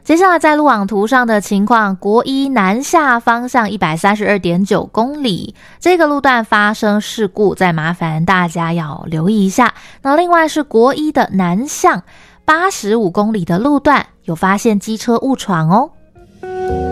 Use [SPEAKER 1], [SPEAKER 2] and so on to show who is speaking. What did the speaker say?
[SPEAKER 1] 接下来在路网图上的情况，国一南下方向 132.9 公里，这个路段发生事故，再麻烦大家要留意一下。那另外是国一的南向85公里的路段，有发现机车误闯哦。